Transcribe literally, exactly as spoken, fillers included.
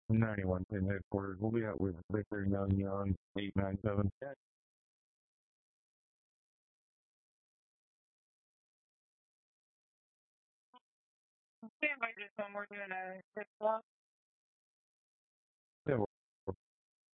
ninety-one pin headquarters. We'll be out with Victor Young eight nine seven. Stand by just one more doing a quick swap.